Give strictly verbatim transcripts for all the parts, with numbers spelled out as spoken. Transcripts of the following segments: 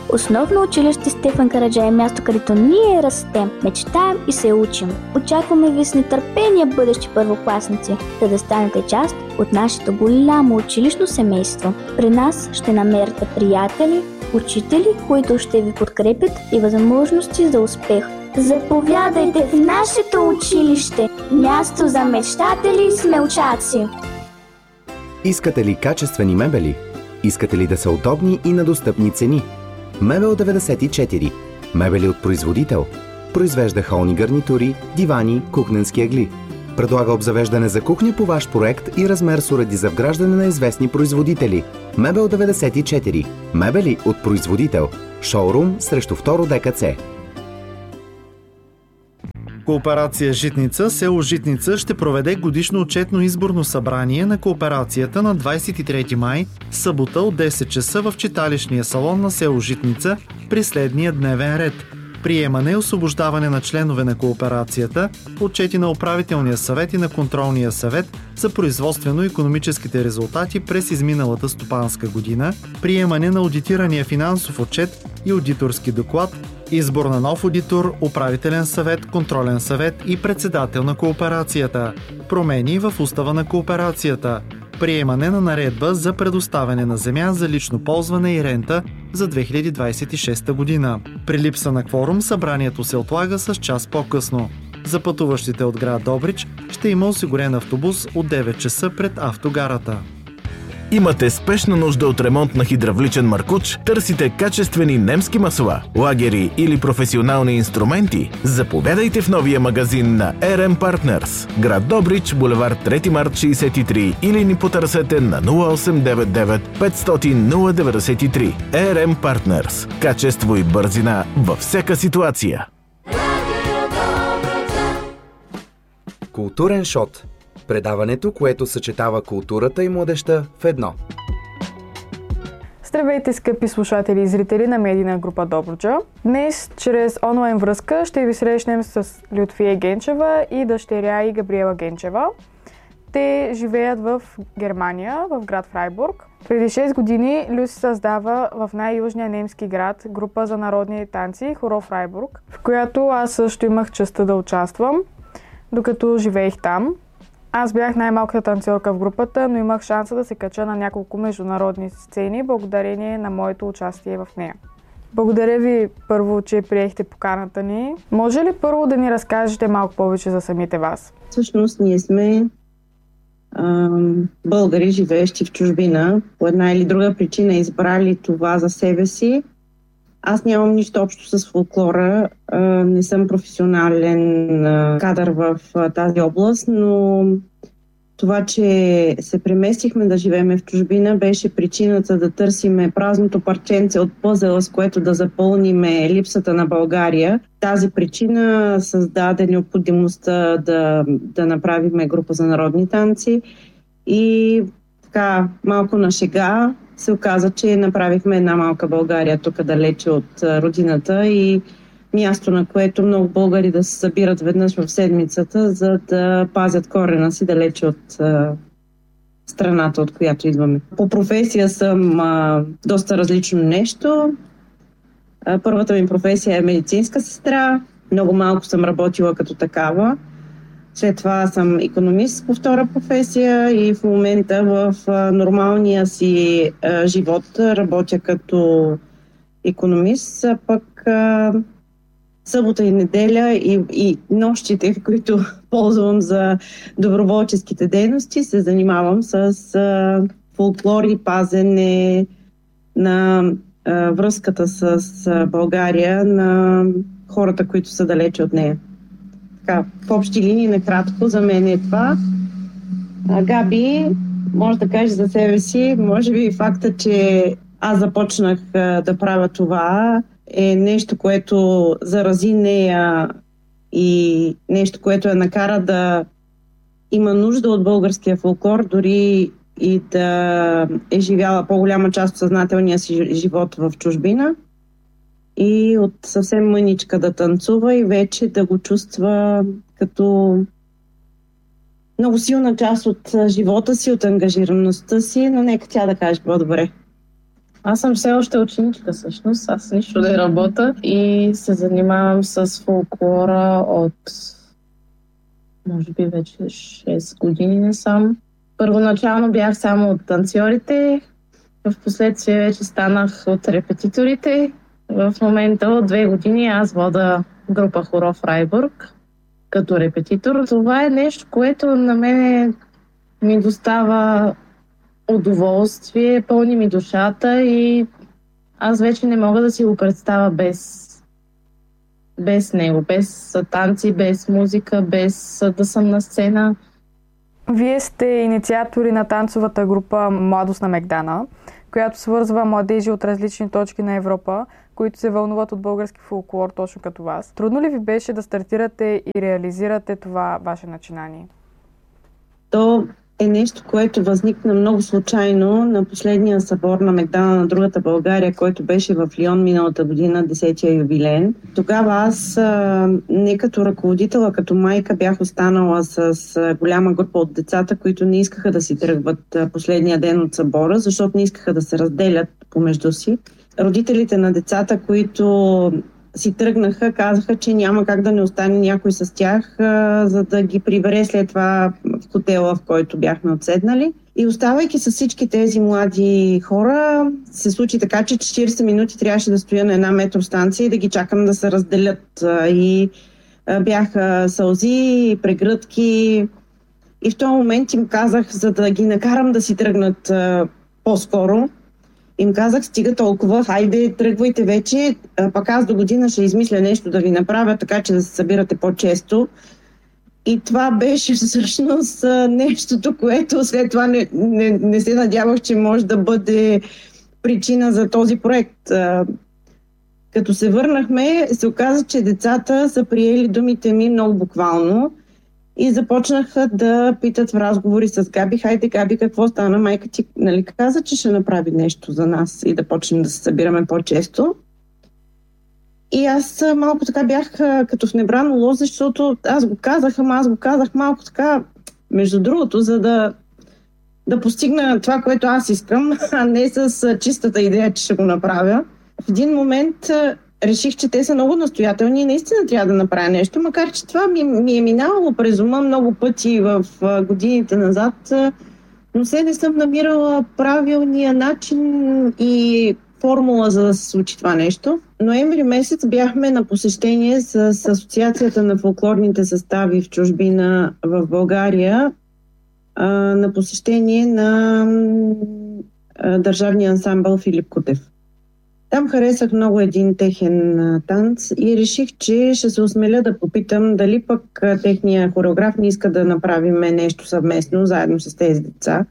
Основно училище Стефан Караджа е място, където ние растем, мечтаем и се учим. Очакваме ви с нетърпение, бъдещи първокласници, за да станете част от нашето голямо училищно семейство. При нас ще намерите приятели, учители, които ще ви подкрепят и възможности за успех. Заповядайте в нашето училище, място за мечтатели и смелчаци. Искате ли качествени мебели? Искате ли да са удобни и на достъпни цени? Мебел деветдесет и четири. Мебели от производител. Произвежда холни гарнитури, дивани, кухненски ъгли. Предлага обзавеждане за кухня по ваш проект и размер с уреди за вграждане на известни производители. Мебел деветдесет и четири. Мебели от производител. Шоурум срещу второ ДКЦ. Кооперация Житница, село Житница ще проведе годишно отчетно изборно събрание на кооперацията на двадесет и трети май, събота от десет часа в читалищния салон на село Житница при следния дневен ред. Приемане и освобождаване на членове на кооперацията, отчети на управителния съвет и на контролния съвет за производствено-икономическите резултати през изминалата стопанска година, приемане на аудитирания финансов отчет и аудиторски доклад, избор на нов аудитор, управителен съвет, контролен съвет и председател на кооперацията, промени в устава на кооперацията, приемане на наредба за предоставяне на земя за лично ползване и рента за две хиляди двадесет и шеста година. При липса на кворум събранието се отлага с час по-късно. За пътуващите от град Добрич ще има осигурен автобус от девет часа пред автогарата. Имате спешна нужда от ремонт на хидравличен маркуч? Търсите качествени немски масла, лагери или професионални инструменти? Заповядайте в новия магазин на ар ем Partners, град Добрич, булевард трети март шейсет и три, или ни потърсете на нула осем девет девет петстотин нула деветдесет и три. ар ем Partners. Качество и бързина във всяка ситуация. Културен шот. Предаването, което съчетава културата и младежта в едно. Здравейте, скъпи слушатели и зрители на медийна група Добруджа. Днес, чрез онлайн връзка, ще ви срещнем с Лютвия Генчева и дъщеря и Габриела Генчева. Те живеят в Германия, в град Фрайбург. Преди шест години Люси създава в най-южния немски град група за народни танци Хоро Фрайбург, в която аз също имах честта да участвам, докато живеех там. Аз бях най-малката танцорка в групата, но имах шанса да се кача на няколко международни сцени, благодарение на моето участие в нея. Благодаря ви първо, че приехте поканата ни. Може ли първо да ни разкажете малко повече за самите вас? Всъщност ние сме а, българи, живеещи в чужбина. По една или друга причина избрали това за себе си. Аз нямам нищо общо с фолклора, не съм професионален кадър в тази област, но това, че се преместихме да живеем в чужбина, беше причината да търсиме празното парченце от пъзела, с което да запълниме липсата на България. Тази причина създаде необходимостта да, да направиме група за народни танци и така малко на шега се оказа, че направихме една малка България тук далече от родината и място, на което много българи да се събират веднъж в седмицата, за да пазят корена си далече от а, страната, от която идваме. По професия съм а, доста различно нещо. А, първата ми професия е медицинска сестра. Много малко съм работила като такава. След това съм икономист по втора професия и в момента в а, нормалния си а, живот работя като икономист, а пък а, събота и неделя и, и нощите, в които ползвам за доброволческите дейности, се занимавам с а, фолклор и пазене на а, връзката с а, България на хората, които са далече от нея. Така, в общи линии, накратко, за мен е това. А, Габи, може да кажеш за себе си, може би факта, че аз започнах а, да правя това, е нещо, което зарази нея и нещо, което я накара да има нужда от българския фолклор, дори и да е живяла по-голяма част от съзнателния си живот в чужбина и от съвсем мъничка да танцува и вече да го чувства като много силна част от живота си, от ангажираността си, но нека тя да каже по-добре. Аз съм все още ученичка всъщност, аз нищо не работя и се занимавам с фолклора от може би вече шест години не сам. Първоначално бях само от танцорите, в последствие вече станах от репетиторите. В момента от две години аз вода група Хоро Фрайбург като репетитор. Това е нещо, което на мен ми достава удоволствие, пълни ми душата и аз вече не мога да си го представя без, без него, без танци, без музика, без да съм на сцена. Вие сте инициатори на танцовата група Младост на Мегдана, която свързва младежи от различни точки на Европа, които се вълнуват от български фолклор, точно като вас. Трудно ли ви беше да стартирате и реализирате това ваше начинание? То е нещо, което възникна много случайно на последния събор на Мегдана на другата България, който беше в Лион миналата година, десетия юбилеен. Тогава аз не като ръководител, а като майка бях останала с голяма група от децата, които не искаха да си тръгват последния ден от събора, защото не искаха да се разделят помежду си. Родителите на децата, които си тръгнаха, казаха, че няма как да не остане някой с тях, а, за да ги прибере след това в хотела, в който бяхме отседнали. И оставайки с всички тези млади хора, се случи така, че четирийсет минути трябваше да стоя на една метростанция и да ги чакам да се разделят. А, и а, бяха сълзи, прегръдки. И в този момент им казах, за да ги накарам да си тръгнат а, по-скоро, им казах, стига толкова, хайде, тръгвайте вече, а пък аз до година ще измисля нещо да ви направя, така че да се събирате по-често. И това беше всъщност нещото, което след това не, не, не се надявах, че може да бъде причина за този проект. Като се върнахме, се оказа, че децата са приели думите ми много буквално и започнаха да питат в разговори с Габи, хайде Габи, какво стана, майка ти, нали, каза, че ще направи нещо за нас и да почнем да се събираме по-често. И аз малко така бях като в небрано лозе, защото аз го казах, ама аз го казах малко така, между другото, за да, да постигна това, което аз искам, а не с чистата идея, че ще го направя. В един момент реших, че те са много настоятелни и наистина трябва да направя нещо, макар че това ми, ми е минавало през ума много пъти в годините назад, но все не съм намирала правилния начин и формула за да се случи това нещо. Ноември месец бяхме на посещение с, с Асоциацията на фолклорните състави в чужбина в България, а, на посещение на а, държавния ансамбъл Филип Кутев. Там харесах много един техен а, танц и реших, че ще се осмеля да попитам дали пък а, техния хореограф не иска да направим нещо съвместно, заедно с тези деца.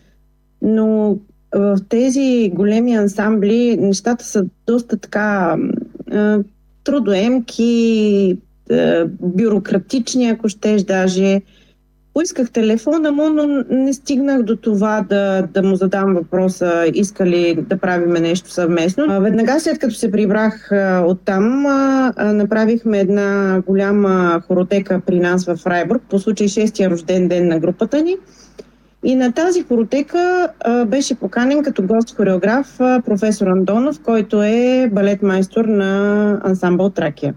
Но в тези големи ансамбли нещата са доста така а, трудоемки, а, бюрократични, ако щеш даже. Поисках телефона му, но не стигнах до това да, да му задам въпроса, иска ли да правим нещо съвместно. А, веднага след като се прибрах а, оттам, а, а, направихме една голяма хоротека при нас в Фрайбург, по случай шестия рожден ден на групата ни. И на тази хоротека а, беше поканен като гост хореограф а, професор Андонов, който е балет-майстор на ансамбъл Тракия.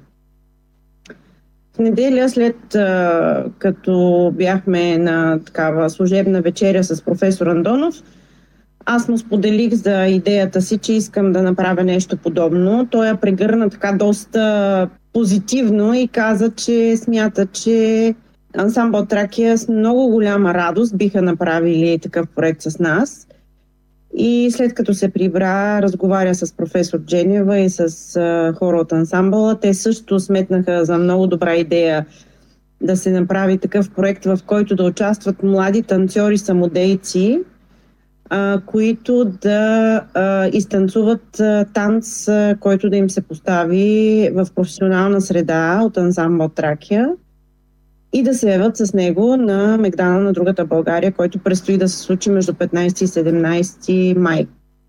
В неделя, след а, като бяхме на такава служебна вечеря с професор Андонов, аз му споделих за идеята си, че искам да направя нещо подобно. Той я прегърна така доста позитивно и каза, че смята, че ансамбъл Тракия с много голяма радост биха направили такъв проект с нас. И след като се прибра, разговаря с професор Дженева и с а, хора от ансамбъла, те също сметнаха за много добра идея да се направи такъв проект, в който да участват млади танцори-самодейци, а, които да а, изтанцуват а, танц, а, който да им се постави в професионална среда от ансамбъл Тракия и да се явят с него на Мегдана на другата България, който предстои да се случи между петнайсети и седемнайсети май.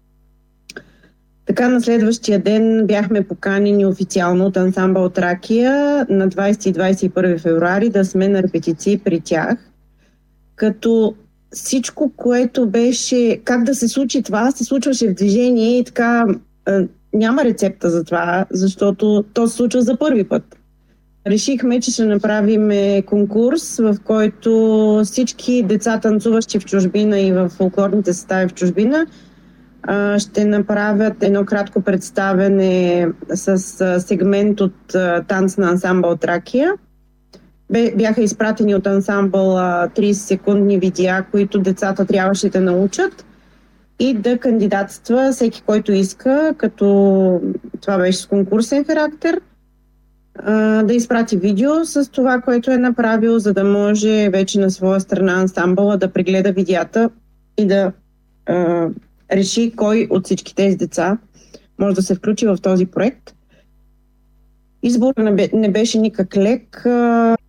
Така на следващия ден бяхме поканени официално от ансамбъл Тракия на двайсети и двайсет и първи февруари да сме на репетиции при тях. Като всичко, което беше как да се случи това, се случваше в движение и така а, няма рецепта за това, защото то се случва за първи път. Решихме, че ще направим конкурс, в който всички деца, танцуващи в чужбина и в фолклорните състави в чужбина, ще направят едно кратко представяне с сегмент от танц на ансамбъл Тракия. Бяха изпратени от ансамбъл трийсет секундни видеа, които децата трябваше да научат и да кандидатства всеки, който иска, като това беше с конкурсен характер, да изпрати видео с това, което е направил, за да може вече на своя страна ансамбъла да прегледа видеята и да а, реши кой от всички тези деца може да се включи в този проект. Изборът не беше никак лек.